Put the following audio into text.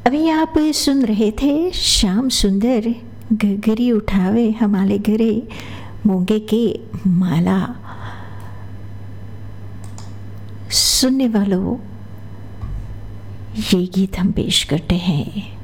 अभी आप सुन रहे थे श्याम सुंदर घघरी उठावे हमारे घरे मूंगे के माला। सुनने वालों, ये गीत हम पेश करते हैं